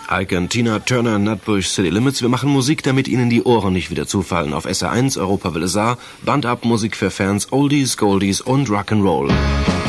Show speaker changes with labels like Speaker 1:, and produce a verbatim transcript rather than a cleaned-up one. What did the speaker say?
Speaker 1: Ike und Tina Turner, Nutbush, City Limits. Wir machen Musik, damit Ihnen die Ohren nicht wieder zufallen. Auf S R eins, Europa Welle Saar, Band ab Musik für Fans, Oldies, Goldies und Rock'n'Roll.